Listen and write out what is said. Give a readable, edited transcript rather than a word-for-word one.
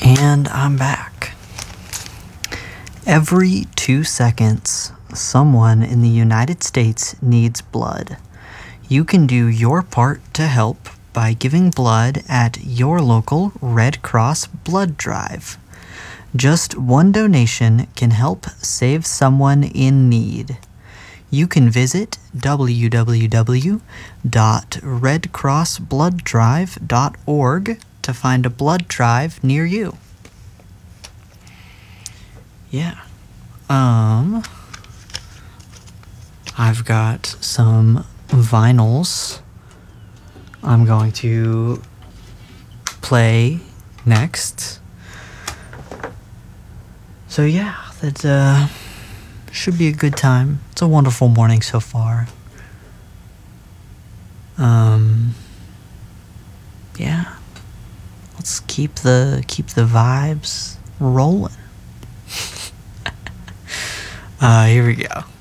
And I'm back. Every 2 seconds, someone in the United States needs blood. You can do your part to help by giving blood at your local Red Cross blood drive. Just one donation can help save someone in need. You can visit www.redcrossblooddrive.org to find a blood drive near you. Yeah. I've got some vinyls I'm going to play next. So yeah, that should be a good time. It's a wonderful morning so far. Yeah. Let's keep the vibes rolling. Here we go.